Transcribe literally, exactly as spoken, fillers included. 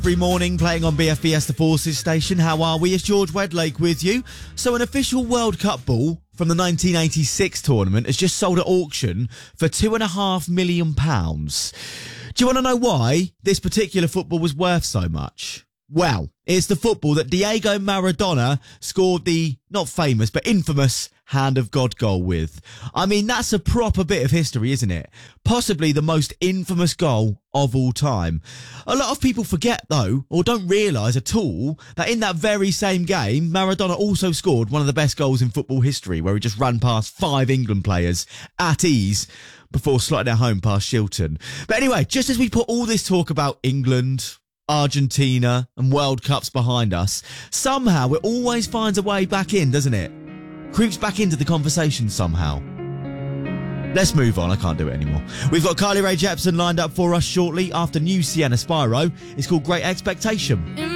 Every morning playing on B F B S The Forces station. How are we? It's George Wedlake with you. So an official World Cup ball from the nineteen eighty-six tournament has just sold at auction for two and a half million pounds. Do you want to know why this particular football was worth so much? Well, it's the football that Diego Maradona scored the, not famous, but infamous Hand of God goal with. I mean, that's a proper bit of history, isn't it? Possibly the most infamous goal of all time. A lot of people forget, though, or don't realise at all, that in that very same game, Maradona also scored one of the best goals in football history, where he just ran past five England players at ease before slotting it home past Shilton. But anyway, just as we put all this talk about England, Argentina and World Cups behind us, somehow it always finds a way back in, doesn't it? Creeps back into the conversation somehow. Let's move on, I can't do it anymore. We've got Carly Rae Jepsen lined up for us shortly after new Sienna Spyro. It's called Great Expectation.